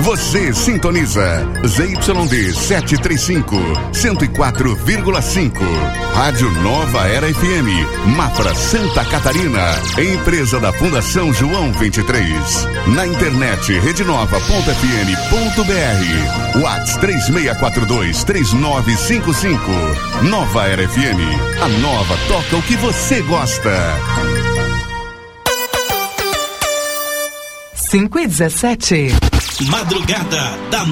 Você sintoniza ZYD 735, 104,5. Rádio Nova Era FM, Mafra, Santa Catarina. Empresa da Fundação João 23. Na internet, redenova.fm.br. WhatsApp 3642-3955. Nova Era FM. A nova toca o que você gosta. 5:17. Madrugada da